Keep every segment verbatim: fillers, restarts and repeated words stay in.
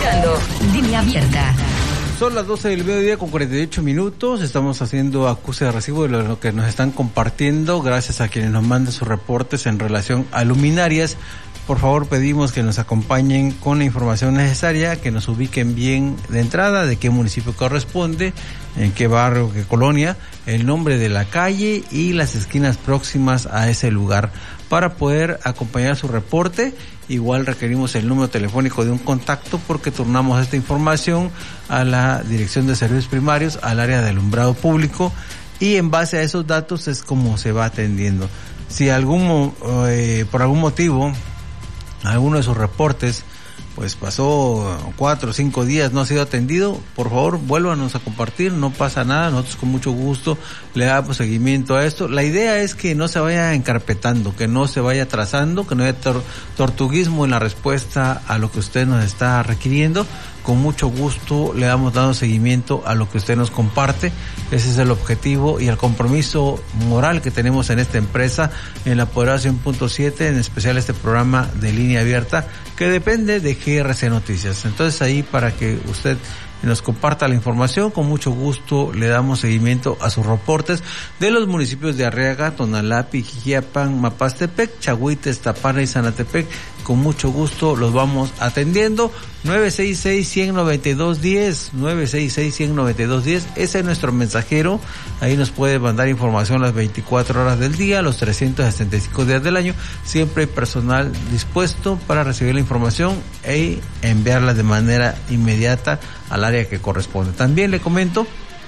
escuchando Línea Abierta. Son las doce del mediodía con cuarenta y ocho minutos. Estamos haciendo acuse de recibo de lo que nos están compartiendo. Gracias a quienes nos mandan sus reportes en relación a luminarias. Por favor, pedimos que nos acompañen con la información necesaria, que nos ubiquen bien de entrada, de qué municipio corresponde, en qué barrio, qué colonia, el nombre de la calle y las esquinas próximas a ese lugar. Para poder acompañar su reporte, igual requerimos el número telefónico de un contacto porque turnamos esta información a la Dirección de Servicios Primarios, al área de alumbrado público, y en base a esos datos es como se va atendiendo. Si algún eh, por algún motivo alguno de sus reportes pues pasó cuatro o cinco días, no ha sido atendido, por favor vuélvanos a compartir, no pasa nada, nosotros con mucho gusto le damos seguimiento a esto. La idea es que no se vaya encarpetando, que no se vaya trazando, que no haya tor- tortuguismo en la respuesta a lo que usted nos está requiriendo. Con mucho gusto le damos dando seguimiento a lo que usted nos comparte. Ese es el objetivo y el compromiso moral que tenemos en esta empresa, en la Poderosa cien punto siete, en especial este programa de Línea Abierta, que depende de G R C Noticias. Entonces ahí, para que usted nos comparta la información, con mucho gusto le damos seguimiento a sus reportes de los municipios de Arriaga, Tonalá, Jijiapan, Mapastepec, Chahuites, Tapana y Zanatepec. Con mucho gusto los vamos atendiendo. nueve seis seis, uno cero nueve dos, uno cero, nueve seis seis, uno cero nueve dos, uno cero. Ese es nuestro mensajero. Ahí nos puede mandar información las veinticuatro horas del día, los trescientos sesenta y cinco días del año. Siempre hay personal dispuesto para recibir la información e enviarla de manera inmediata al área que corresponde. También le comento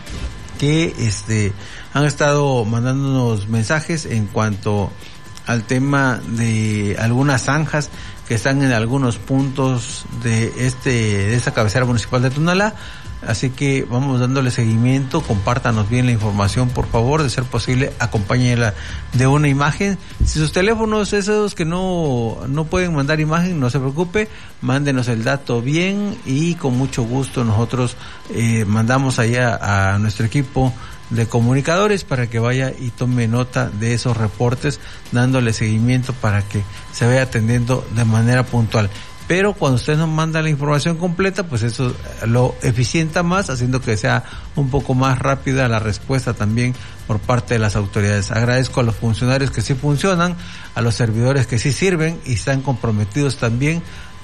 que este han estado mandándonos mensajes en cuanto al tema de algunas zanjas que están en algunos puntos de este de esta cabecera municipal de Tonalá. Así que vamos dándole seguimiento. Compártanos bien la información, por favor. De ser posible, acompáñenla de una imagen. Si sus teléfonos esos que no no pueden mandar imagen, no se preocupe, mándenos el dato bien y con mucho gusto nosotros eh, mandamos allá a nuestro equipo de comunicadores para que vaya y tome nota de esos reportes, dándole seguimiento para que se vaya atendiendo de manera puntual. Pero cuando usted nos manda la información completa, pues eso lo eficienta más, haciendo que sea un poco más rápida la respuesta también por parte de las autoridades. Agradezco a los funcionarios que sí funcionan, a los servidores que sí sirven y están comprometidos también.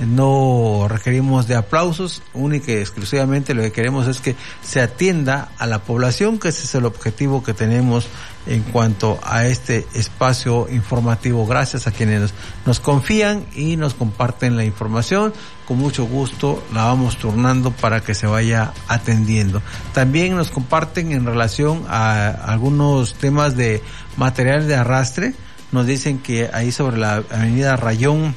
No requerimos de aplausos, única y exclusivamente lo que queremos es que se atienda a la población, que ese es el objetivo que tenemos en cuanto a este espacio informativo. Gracias a quienes nos, nos confían y nos comparten la información. Con mucho gusto la vamos turnando para que se vaya atendiendo. También nos comparten en relación a algunos temas de material de arrastre. Nos dicen que ahí sobre la avenida Rayón,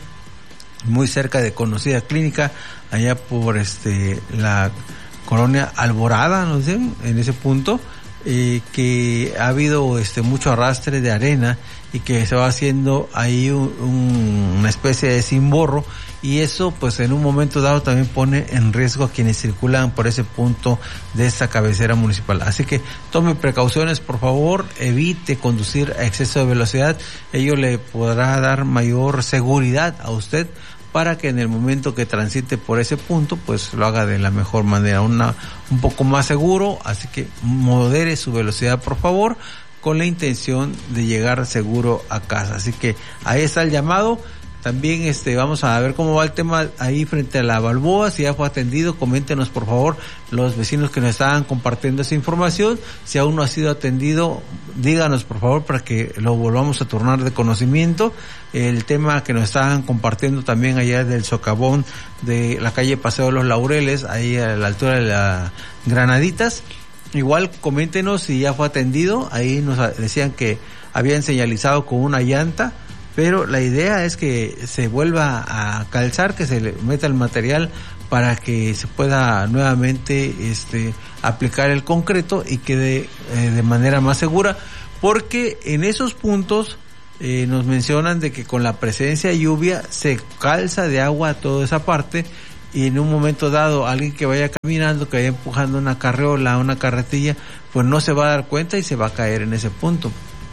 muy cerca de conocida clínica, allá por este la colonia Alborada, no sé, en ese punto, eh, que ha habido este mucho arrastre de arena y que se va haciendo ahí un, un, una especie de cimborro, y eso pues en un momento dado también pone en riesgo a quienes circulan por ese punto de esta cabecera municipal. Así que tome precauciones, por favor, evite conducir a exceso de velocidad. Ello le podrá dar mayor seguridad a usted para que en el momento que transite por ese punto pues lo haga de la mejor manera, una un poco más seguro. Así que modere su velocidad, por favor, con la intención de llegar seguro a casa. Así que ahí está el llamado. También este vamos a ver cómo va el tema ahí frente a la Balboa, si ya fue atendido. Coméntenos, por favor, los vecinos que nos estaban compartiendo esa información. Si aún no ha sido atendido, díganos, por favor, para que lo volvamos a turnar de conocimiento. El tema que nos estaban compartiendo también allá del socavón de la calle Paseo de los Laureles, ahí a la altura de las Granaditas. Igual coméntenos si ya fue atendido. Ahí nos decían que habían señalizado con una llanta, pero la idea es que se vuelva a calzar, que se le meta el material para que se pueda nuevamente este aplicar el concreto y quede eh, de manera más segura, porque en esos puntos eh, nos mencionan de que con la presencia de lluvia se calza de agua toda esa parte, y en un momento dado alguien que vaya caminando, que vaya empujando una carriola, una carretilla, pues no se va a dar cuenta y se va a caer en ese punto.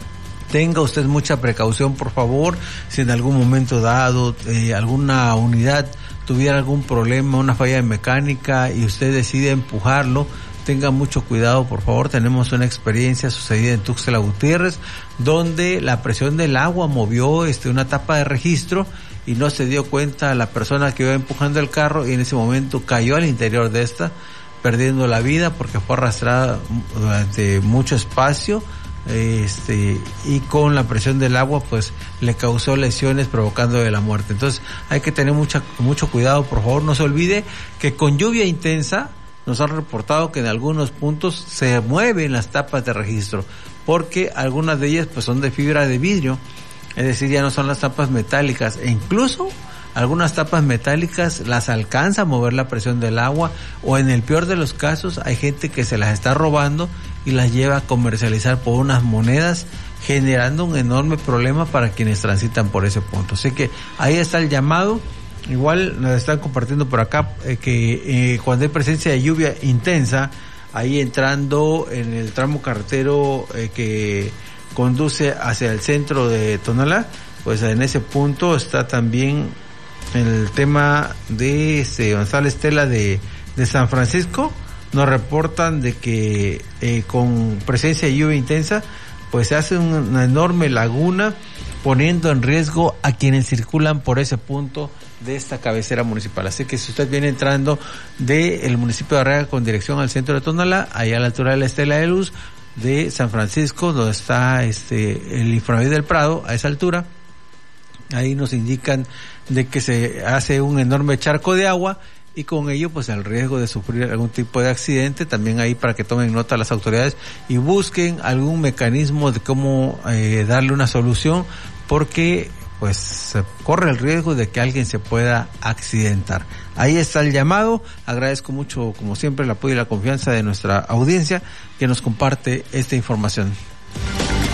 Tenga usted mucha precaución, por favor. Si en algún momento dado eh, alguna unidad tuviera algún problema, una falla de mecánica y usted decide empujarlo, tenga mucho cuidado, por favor. Tenemos una experiencia sucedida en Tuxtla Gutiérrez, donde la presión del agua movió este una tapa de registro y no se dio cuenta la persona que iba empujando el carro, y en ese momento cayó al interior de esta, perdiendo la vida porque fue arrastrada durante mucho espacio, este y con la presión del agua pues le causó lesiones provocándole la muerte. Entonces hay que tener mucha mucho cuidado, por favor. No se olvide que con lluvia intensa nos han reportado que en algunos puntos se mueven las tapas de registro, porque algunas de ellas pues son de fibra de vidrio, es decir, ya no son las tapas metálicas, e incluso algunas tapas metálicas las alcanza a mover la presión del agua, o en el peor de los casos hay gente que se las está robando y las lleva a comercializar por unas monedas, generando un enorme problema para quienes transitan por ese punto. Así que ahí está el llamado. Igual nos están compartiendo por acá eh, que eh, cuando hay presencia de lluvia intensa, ahí entrando en el tramo carretero eh, que conduce hacia el centro de Tonalá, pues en ese punto está también el tema de este González Tela de, de San Francisco. Nos reportan de que eh, con presencia de lluvia intensa, pues se hace una enorme laguna, poniendo en riesgo a quienes circulan por ese punto de esta cabecera municipal. Así que si usted viene entrando del municipio de Arriaga con dirección al centro de Tonalá, allá a la altura de la Estela de Luz de San Francisco, donde está este el Infonavit del Prado, a esa altura, ahí nos indican de que se hace un enorme charco de agua, y con ello pues el riesgo de sufrir algún tipo de accidente. También ahí para que tomen nota las autoridades y busquen algún mecanismo de cómo eh, darle una solución, porque pues se corre el riesgo de que alguien se pueda accidentar. Ahí está el llamado. Agradezco mucho, como siempre, el apoyo y la confianza de nuestra audiencia que nos comparte esta información.